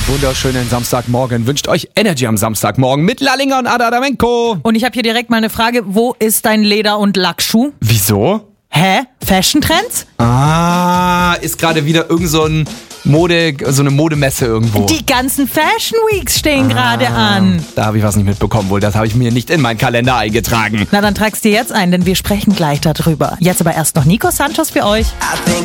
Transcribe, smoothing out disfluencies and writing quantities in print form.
Wunderschönen Samstagmorgen wünscht euch Energy am Samstagmorgen mit Lallinger und Ada Adamenko. Und ich habe hier direkt mal eine Frage. Wo ist dein Leder- und Lackschuh? Wieso? Hä? Fashion-Trends? Ist gerade wieder irgend so eine Modemesse irgendwo. Die ganzen Fashion Weeks stehen gerade an. Da habe ich was nicht mitbekommen wohl. Das habe ich mir nicht in meinen Kalender eingetragen. Na, dann trag's dir jetzt ein, denn wir sprechen gleich darüber. Jetzt aber erst noch Nico Santos für euch. I think